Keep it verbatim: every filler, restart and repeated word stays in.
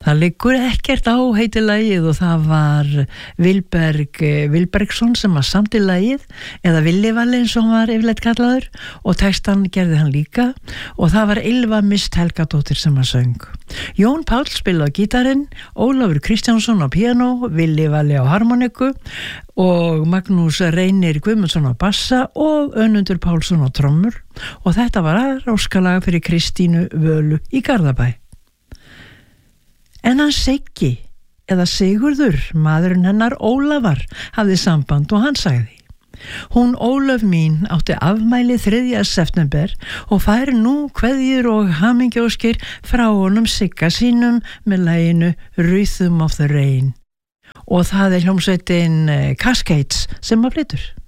Það liggur ekkert á heiti lagið og það var Vilberg Vilbergsson sem að samdi lagið, eða Villi Valli eins og hann var yfirleitt kallaður, og textan gerði hann líka, og það var Ylva Mist Helgadóttir sem að söng. Jón Páll spilaði á gítarinn, Ólafur Kristjánsson á píanó, Villi Valli á harmoniku og Magnús Reynir Guðmundsson á bassa og Önundur Pálsson á trommur, og þetta var óskalag fyrir Kristínu Völu í Garðabæ. En hann Siggi, eða Sigurður, maðurinn hennar Ólafar, hafði samband og hann sagði: Hún Ólöf mín átti afmæli þriðja september og fær nú kveðjur og hamingjóskir frá honum Sigga sínum með laginu Rhythm of the Rain. Og það er hljómsveitin Cascades sem að flytur.